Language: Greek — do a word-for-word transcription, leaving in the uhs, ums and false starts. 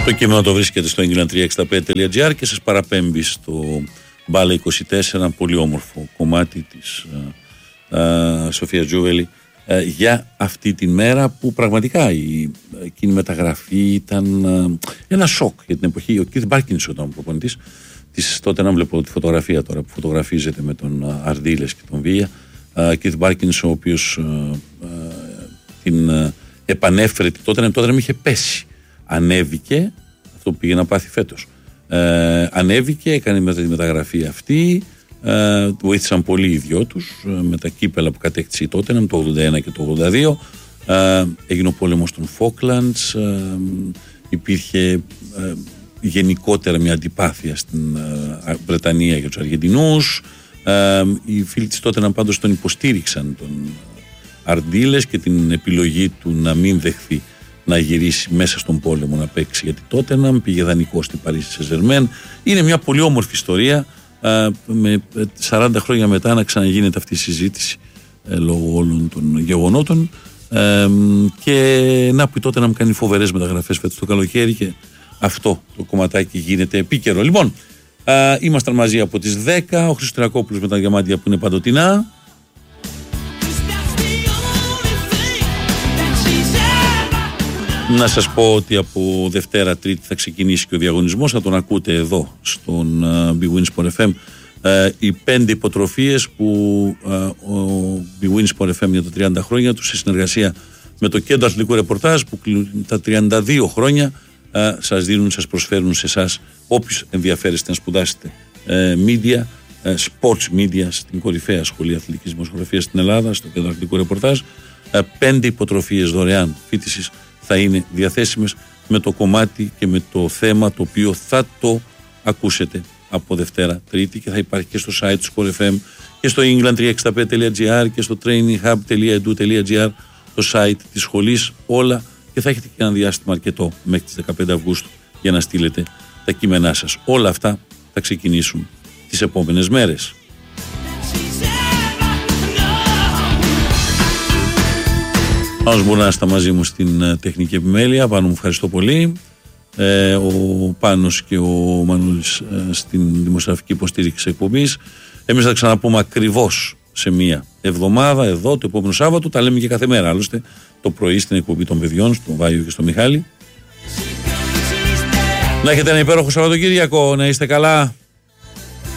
Το κείμενο το βρίσκεται στο england τριακόσια εξήντα πέντε τελεία gr και σας παραπέμπει στο Μπάλα είκοσι τέσσερα, ένα πολύ όμορφο κομμάτι της α, α, Σοφίας Τζούβελη α, για αυτή τη μέρα που πραγματικά η εκείνη η μεταγραφή ήταν α, ένα σοκ για την εποχή. Ο Keith Barkinson ήταν ο προπονητής της, τότε να βλέπω τη φωτογραφία τώρα που φωτογραφίζεται με τον Αρντίλες και τον Βία. Keith Barkinson, ο οποίος α, α, την α, επανέφερε τότε, τότε να μην είχε πέσει. Ανέβηκε, αυτό που πήγε να πάθει φέτος. Ε, ανέβηκε, έκανε μετά τη μεταγραφή αυτή. Ε, βοήθησαν πολύ οι δυο τους ε, με τα κύπελα που κατέκτησε τότε, το ογδόντα ένα και το ογδόντα δύο. Ε, έγινε ο πόλεμος των Φόκλαντς. Ε, υπήρχε ε, γενικότερα μια αντιπάθεια στην ε, Βρετανία για τους Αργεντινούς. Ε, οι φίλοι της τότε πάντως τον υποστήριξαν τον Αρντίλες και την επιλογή του να μην δεχθεί να γυρίσει μέσα στον πόλεμο να παίξει, γιατί τότε να πήγε δανεικό στην Παρίσι Σεζερμέν. Είναι μια πολύ όμορφη ιστορία, α, με σαράντα χρόνια μετά να ξαναγίνεται αυτή η συζήτηση ε, λόγω όλων των γεγονότων ε, και να πει τότε να μου κάνει φοβερές μεταγραφές φέτος το καλοκαίρι και αυτό το κομματάκι γίνεται επίκαιρο. Λοιπόν, α, ήμασταν μαζί από τις δέκα, ο Χρήστος Τριακόπουλος με τα διαμάντια που είναι παντοτινά. Να σας πω ότι από Δευτέρα Τρίτη θα ξεκινήσει και ο διαγωνισμός, θα τον ακούτε εδώ στον uh, Big Win Sport εφ εμ. Uh, οι πέντε υποτροφίες που uh, ο Big Win Sport εφ εμ για τα τριάντα χρόνια του σε συνεργασία με το Κέντρο Αθλητικού Ρεπορτάζ που τα τριάντα δύο χρόνια uh, σας δίνουν, σας προσφέρουν σε εσάς όποιους ενδιαφέρεστε να σπουδάσετε uh, media, uh, sports media στην κορυφαία σχολή αθλητικής δημοσιογραφίας στην Ελλάδα, στο Κέντρο Αθλητικού Ρεπορτάζ. Uh, πέντε υποτροφίες δωρεάν φοιτησης θα είναι διαθέσιμες με το κομμάτι και με το θέμα το οποίο θα το ακούσετε από Δευτέρα Τρίτη και θα υπάρχει και στο site του Sport εφ εμ και στο england τριακόσια εξήντα πέντε τελεία gr και στο traininghub τελεία edu τελεία gr, το site της σχολής, όλα, και θα έχετε και ένα διάστημα αρκετό μέχρι τις δεκαπέντε Αυγούστου για να στείλετε τα κείμενά σας. Όλα αυτά θα ξεκινήσουν τις επόμενες μέρες. Πάνος Μπουρνάς μαζί μου στην τεχνική επιμέλεια. Πάνο, μου ευχαριστώ πολύ. Ε, ο Πάνος και ο Μανούλης ε, στην δημοσιογραφική υποστήριξη εκπομπής. Εμείς θα ξαναπούμε ακριβώς σε μία εβδομάδα εδώ το επόμενο Σάββατο. Τα λέμε και κάθε μέρα άλλωστε το πρωί στην εκπομπή των παιδιών, στον Βάιο και στο Μιχάλη. Να έχετε ένα υπέροχο Σαββατοκύριακο, να είστε καλά.